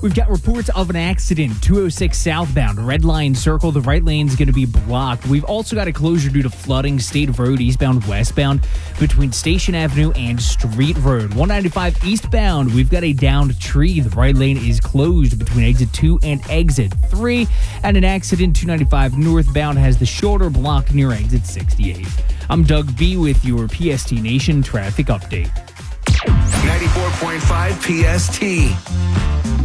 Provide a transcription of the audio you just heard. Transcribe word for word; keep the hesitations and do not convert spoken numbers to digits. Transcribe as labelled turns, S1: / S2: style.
S1: We've got reports of an accident, two oh six southbound, red line circle. The right lane's going to be blocked. We've also got a closure due to flooding, State Road eastbound, westbound, between Station Avenue and Street Road. one ninety-five eastbound, we've got a downed tree. The right lane is closed between exit two and exit three. And an accident, two ninety-five northbound, has the shoulder blocked near exit sixty-eight. I'm Doug B. with your P S T Nation traffic update.
S2: ninety-four point five P S T.